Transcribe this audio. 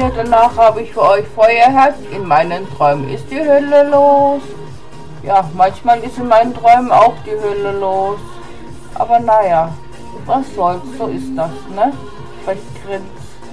Freunde, danach habe ich für euch Feuerherz. In meinen Träumen ist die Hölle los. Ja, manchmal ist in meinen Träumen auch die Hölle los. Aber naja, was soll's, so ist das, ne? Vielleicht